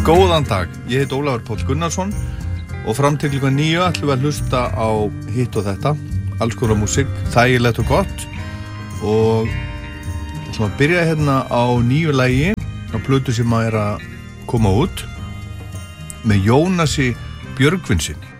Góðan dag, ég heit Ólafur Páll Gunnarsson og fram til klukkan 9 ætlum við að hlusta á hitt og þetta, alls konar músík, þægilegt og gott og ætlum að byrja hérna á nýju lagi á plötu sem að koma út með Jónasi Björgvinsinni.